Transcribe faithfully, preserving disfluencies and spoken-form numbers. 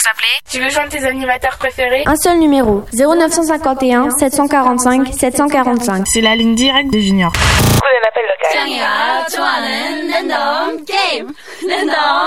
nous appeler? Tu veux joindre tes animateurs préférés? Un seul numéro, zéro neuf cent cinquante et un sept cent quarante-cinq sept cent quarante-cinq. C'est la ligne directe de Junior. Coup d'un appel local. 짱이가 좋아하는 랜덤 게임 랜덤